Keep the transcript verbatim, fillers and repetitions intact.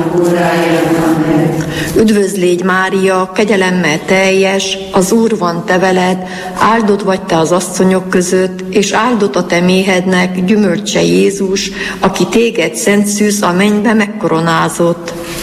Üdvözl légy, Mária, kegyelemmel teljes, az Úr van te veled, áldott vagy te az asszonyok között, és áldott a te méhednek gyümölcse Jézus, aki téged szent szűz a mennybe megkoronázott.